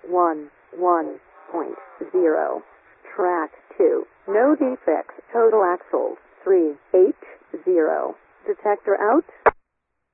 111.0. Track 2. No defects. Total axles 380. Detector out.